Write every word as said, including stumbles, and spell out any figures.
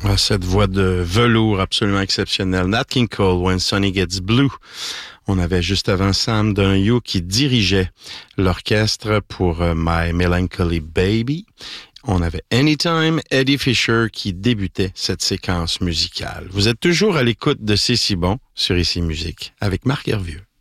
Ah, cette voix de velours absolument exceptionnelle. Nat King Cole, When Sonny Gets Blue. On avait juste avant Sam Donahue qui dirigeait l'orchestre pour uh, My Melancholy Baby. On avait Anytime, Eddie Fisher qui débutait cette séquence musicale. Vous êtes toujours à l'écoute de C'est si bon sur Ici Musique avec Marc Hervieux.